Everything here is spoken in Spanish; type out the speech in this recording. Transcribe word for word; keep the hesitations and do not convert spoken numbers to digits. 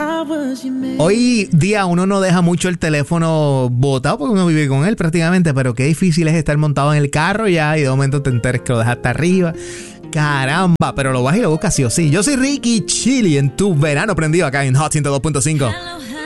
Hoy día uno no deja mucho el teléfono botado porque uno vive con él prácticamente, pero qué difícil es estar montado en el carro ya y de momento te enteres que lo dejaste arriba. Caramba, pero lo vas y lo buscas sí o sí. Yo soy Ricky Chili en tu verano prendido acá en Hot ciento dos punto cinco.